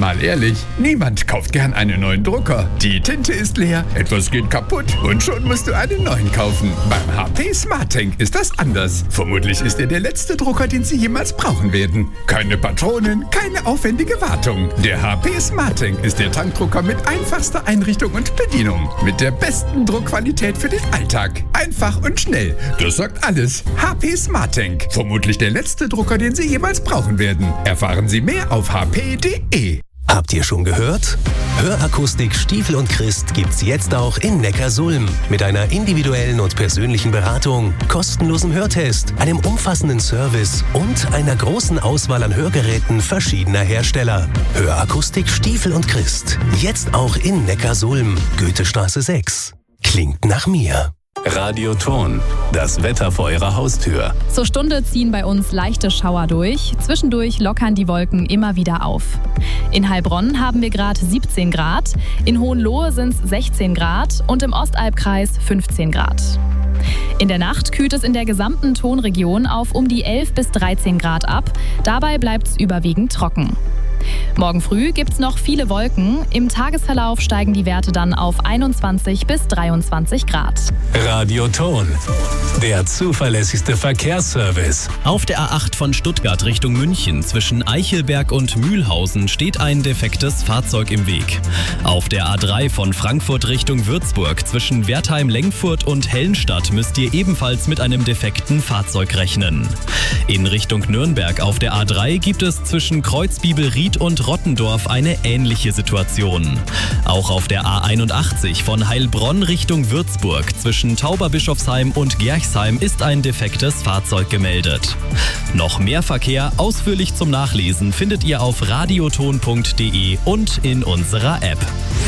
Mal ehrlich, niemand kauft gern einen neuen Drucker. Die Tinte ist leer, etwas geht kaputt und schon musst du einen neuen kaufen. Beim HP SmartTank ist das anders. Vermutlich ist er der letzte Drucker, den Sie jemals brauchen werden. Keine Patronen, keine aufwendige Wartung. Der HP SmartTank ist der Tankdrucker mit einfachster Einrichtung und Bedienung. Mit der besten Druckqualität für den Alltag. Einfach und schnell. Das sagt alles. HP SmartTank. Vermutlich der letzte Drucker, den Sie jemals brauchen werden. Erfahren Sie mehr auf hp.de. Habt ihr schon gehört? Hörakustik Stiefel und Christ gibt's jetzt auch in Neckarsulm. Mit einer individuellen und persönlichen Beratung, kostenlosen Hörtest, einem umfassenden Service und einer großen Auswahl an Hörgeräten verschiedener Hersteller. Hörakustik Stiefel und Christ. Jetzt auch in Neckarsulm. Goethestraße 6. Klingt nach mir. Radioton, das Wetter vor Ihrer Haustür. Zur Stunde ziehen bei uns leichte Schauer durch. Zwischendurch lockern die Wolken immer wieder auf. In Heilbronn haben wir gerade 17 Grad, in Hohenlohe sind es 16 Grad und im Ostalbkreis 15 Grad. In der Nacht kühlt es in der gesamten Tonregion auf um die 11 bis 13 Grad ab. Dabei bleibt es überwiegend trocken. Morgen früh gibt's noch viele Wolken. Im Tagesverlauf steigen die Werte dann auf 21 bis 23 Grad. Radioton, der zuverlässigste Verkehrsservice. Auf der A8 von Stuttgart Richtung München zwischen Eichelberg und Mühlhausen steht ein defektes Fahrzeug im Weg. Auf der A3 von Frankfurt Richtung Würzburg zwischen Wertheim-Lengfurt und Hellenstadt müsst ihr ebenfalls mit einem defekten Fahrzeug rechnen. In Richtung Nürnberg auf der A3 gibt es zwischen Kreuzbibel-Ried und Rottendorf eine ähnliche Situation. Auch auf der A81 von Heilbronn Richtung Würzburg zwischen Tauberbischofsheim und Gerchsheim ist ein defektes Fahrzeug gemeldet. Noch mehr Verkehr ausführlich zum Nachlesen findet ihr auf radioton.de und in unserer App.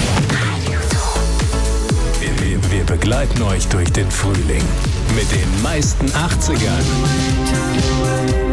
Wir begleiten euch durch den Frühling mit den meisten 80ern.